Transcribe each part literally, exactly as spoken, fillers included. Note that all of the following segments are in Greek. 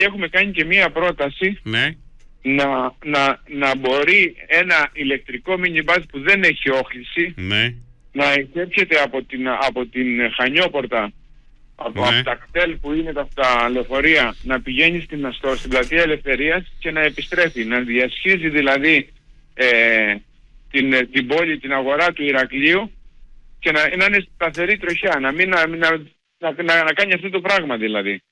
Και έχουμε κάνει και μία πρόταση, ναι, να, να, να μπορεί ένα ηλεκτρικό μινιμπάς που δεν έχει όχληση, ναι, να εισέρχεται από την, από την Χανιόπορτα, από, ναι, από τα κτέλ που είναι τα, τα λεωφορεία, να πηγαίνει στην, στο, στην πλατεία Ελευθερίας και να επιστρέφει, να διασχίζει δηλαδή ε, την, την πόλη, την αγορά του Ηρακλείου και να, να είναι σταθερή τροχιά, να, μην, να, να, να, να, να κάνει αυτό το πράγμα δηλαδή.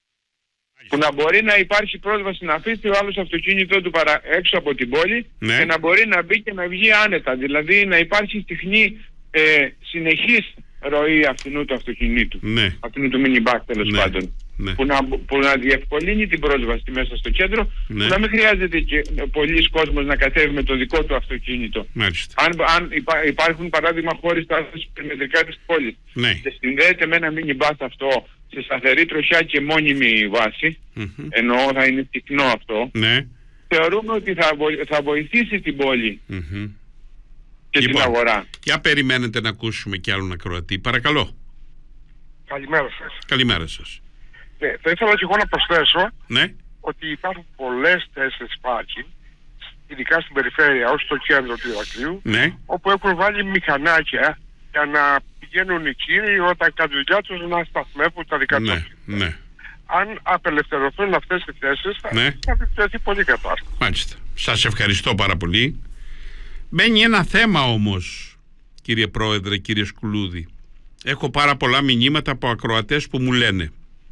Που να μπορεί να υπάρχει πρόσβαση, να αφήσει ο άλλος αυτοκίνητό του παρα, έξω από την πόλη, ναι, και να μπορεί να μπει και να βγει άνετα. Δηλαδή να υπάρχει συχνή ε, συνεχής ροή αυτού του αυτοκινήτου, ναι, αυτού του μινιμπάς τέλος ναι, πάντων. ναι. Που, να, που να διευκολύνει την πρόσβαση μέσα στο κέντρο, ναι, που να μην χρειάζεται και πολλοί κόσμος να κατέβει με το δικό του αυτοκίνητο. Μάλιστα. Αν, αν υπά, υπάρχουν παράδειγμα χώροι στάθμευσης περιμετρικά της πόλης, ναι, και συνδέεται με ένα μινιμπάς αυτό σε σταθερή τροχιά και μόνιμη βάση, mm-hmm, εννοώ θα είναι συχνό αυτό, ναι, θεωρούμε ότι θα, βο- θα βοηθήσει την πόλη mm-hmm, και λοιπόν, την αγορά. Για περιμένετε να ακούσουμε κι άλλον ακροατή. Παρακαλώ. Καλημέρα σας. Καλημέρα σας. Ναι, θα ήθελα και εγώ να προσθέσω, ναι, ότι υπάρχουν πολλές θέσεις πάρκινγκ, ειδικά στην περιφέρεια ως στο κέντρο του Ηρακλείου, ναι, όπου έχουν βάλει μηχανάκια για να πηγαίνουν οι κύριοι όταν κάνουν δουλειά τους να σταθμεύουν τα δικά τους. ναι, ναι. Αν απελευθερωθούν αυτές οι θέσεις, θα, Ναι. θα βελτιωθεί πολύ κατάσταση. Μάλιστα. Σας ευχαριστώ πάρα πολύ. Μπαίνει ένα θέμα όμως, κύριε Πρόεδρε, κύριε Σκουλούδη. Έχω πάρα πολλά μηνύματα από ακροατές που μου λένε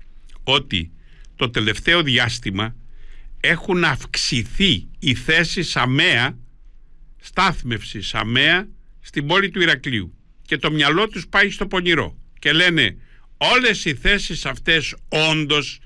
ότι το τελευταίο διάστημα έχουν αυξηθεί οι θέσεις ΑΜΕΑ, στάθμευσης ΑΜΕΑ στην πόλη του Ηρακλείου, και το μυαλό τους πάει στο πονηρό και λένε όλες οι θέσεις αυτές όντως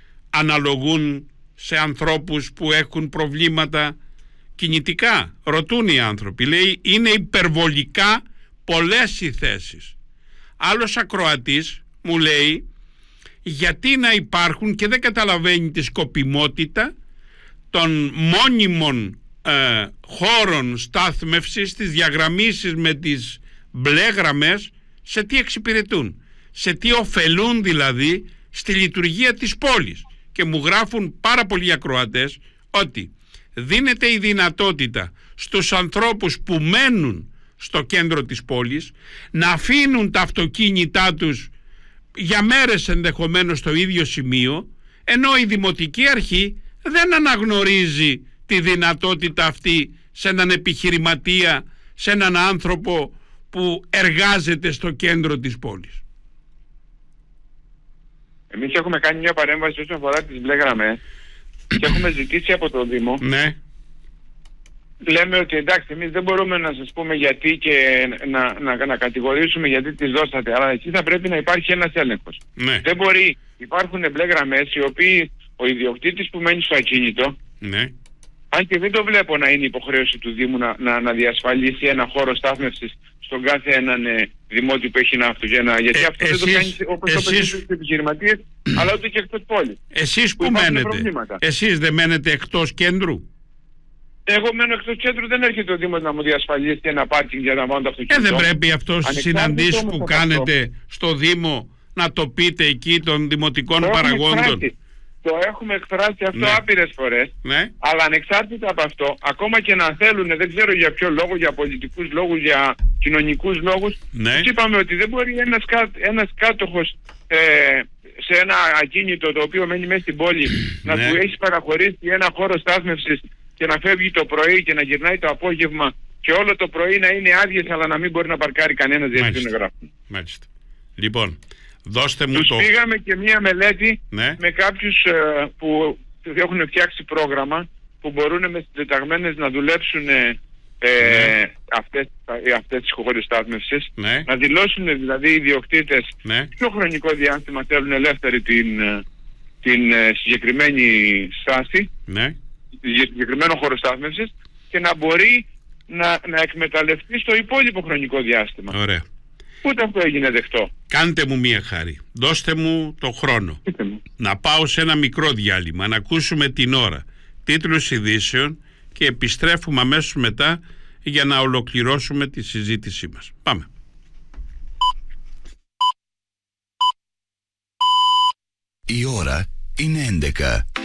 αναλογούν σε ανθρώπους που έχουν προβλήματα κινητικά. Ρωτούν οι άνθρωποι, λέει, είναι υπερβολικά πολλές οι θέσεις. Άλλος ακροατής μου λέει γιατί να υπάρχουν, και δεν καταλαβαίνει τη σκοπιμότητα των μόνιμων ε, χώρων στάθμευσης, τις διαγραμμίσεις με τις μπλε γραμμές, σε τι εξυπηρετούν, σε τι ωφελούν δηλαδή στη λειτουργία της πόλης. Και μου γράφουν πάρα πολλοί ακροατές ότι δίνεται η δυνατότητα στους ανθρώπους που μένουν στο κέντρο της πόλης να αφήνουν τα αυτοκίνητά τους για μέρες ενδεχομένως στο ίδιο σημείο, ενώ η Δημοτική Αρχή δεν αναγνωρίζει τη δυνατότητα αυτή σε έναν επιχειρηματία, σε έναν άνθρωπο που εργάζεται στο κέντρο της πόλης. Εμείς έχουμε κάνει μια παρέμβαση όσον αφορά τις μπλε γραμμές και έχουμε ζητήσει από το Δήμο. Ναι. Λέμε ότι εντάξει, εμείς δεν μπορούμε να σας πούμε γιατί και να, να, να κατηγορήσουμε γιατί τις δώσατε, αλλά εκεί θα πρέπει να υπάρχει ένας έλεγχος. Ναι. Δεν μπορεί, υπάρχουν μπλε γραμμές οι οποίοι ο ιδιοκτήτης που μένει στο ακίνητο, Ναι. αν και δεν το βλέπω να είναι υποχρέωση του Δήμου να, να, να διασφαλίσει ένα χώρο στάθμευσης στον κάθε έναν ε, δημότη που έχει ένα αυτοκίνητο, γιατί Ε, αυτό εσείς, δεν το κάνει όπως το παίρνει στους επιχειρηματίες, αλλά ούτε και εκτός πόλης. Εσείς που, που μένετε, προβλήματα. εσείς δεν μένετε εκτός κέντρου? Εγώ μένω εκτός κέντρου, δεν έρχεται ο Δήμος να μου διασφαλίσει ένα πάρκινγκ για να βάλω το αυτοκίνητο. Ε, δεν πρέπει αυτό στις συναντήσεις που όμως κάνετε αυτό στο Δήμο να το πείτε εκεί των δημοτικών το παραγόντων? εκφράσει. Το έχουμε εκφράσει αυτό Ναι. άπειρες φορές, Ναι. αλλά ανεξάρτητα από αυτό, ακόμα και να θέλουν, δεν ξέρω για ποιο λόγο, για πολιτικούς λόγους, για κοινωνικούς λόγους, Ναι. τους είπαμε ότι δεν μπορεί ένας, κα, ένας κάτοχος ε, σε ένα ακίνητο το οποίο μένει μέσα στην πόλη να Ναι. του έχει παραχωρήσει ένα χώρο στάθμευσης και να φεύγει το πρωί και να γυρνάει το απόγευμα και όλο το πρωί να είναι άδειες, αλλά να μην μπορεί να παρκάρει κανένας, γιατί Μάλιστα. είναι γράφουν. Μάλιστα. Λοιπόν, δώστε μου Τους το... πήγαμε και μία μελέτη Ναι. με κάποιους ε, που έχουν φτιάξει πρόγραμμα που μπορούν με συντεταγμένες να δουλέψουν ε, Ναι. αυτές, ε, αυτές τις χώρες στάθμευσης, Ναι. να δηλώσουν δηλαδή οι ιδιοκτήτες Ναι. ποιο χρονικό διάστημα θέλουν ελεύθερη την, ε, την ε, συγκεκριμένη στάση, Ναι. συγκεκριμένο χώρο στάθμευσης, και να μπορεί να, να εκμεταλλευτεί στο υπόλοιπο χρονικό διάστημα. Ωραία. Ούτε αυτό έγινε δεκτό. Κάντε μου μία χάρη. Δώστε μου το χρόνο. Πείτε μου. Να πάω σε ένα μικρό διάλειμμα, να ακούσουμε την ώρα, τίτλους ειδήσεων, και επιστρέφουμε αμέσως μετά για να ολοκληρώσουμε τη συζήτησή μας. Πάμε. Η ώρα είναι έντεκα.